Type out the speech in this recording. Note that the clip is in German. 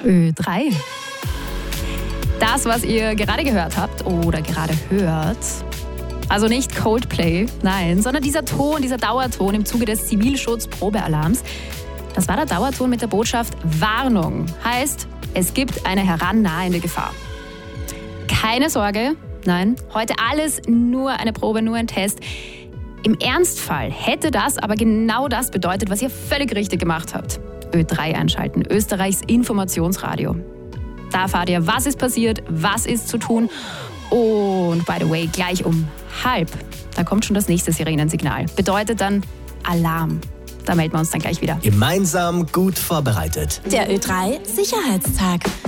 Ö3. Das, was ihr gerade gehört habt oder gerade hört, also nicht Coldplay, nein, sondern dieser Ton, dieser Dauerton im Zuge des Zivilschutz-Probealarms, das war der Dauerton mit der Botschaft Warnung. Heißt, es gibt eine herannahende Gefahr. Keine Sorge, nein, heute alles nur eine Probe, nur ein Test. Im Ernstfall hätte das aber genau das bedeutet, was ihr völlig richtig gemacht habt. Ö3 einschalten, Österreichs Informationsradio. Da erfahrt ihr, was ist passiert, was ist zu tun. Und by the way, gleich um 12:30, da kommt schon das nächste Sirenensignal. Bedeutet dann Alarm. Da melden wir uns dann gleich wieder. Gemeinsam gut vorbereitet. Der Ö3 Sicherheitstag.